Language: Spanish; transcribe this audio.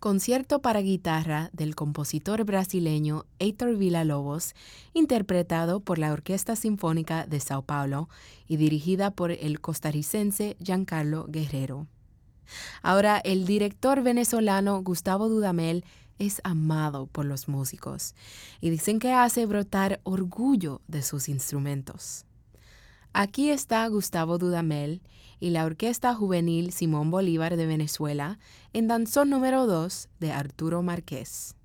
Concierto para guitarra del compositor brasileño Heitor Villa-Lobos, interpretado por la Orquesta Sinfónica de Sao Paulo y dirigida por el costarricense Giancarlo Guerrero. Ahora, el director venezolano Gustavo Dudamel es amado por los músicos y dicen que hace brotar orgullo de sus instrumentos. Aquí está Gustavo Dudamel y la Orquesta Juvenil Simón Bolívar de Venezuela en Danzón número 2 de Arturo Márquez.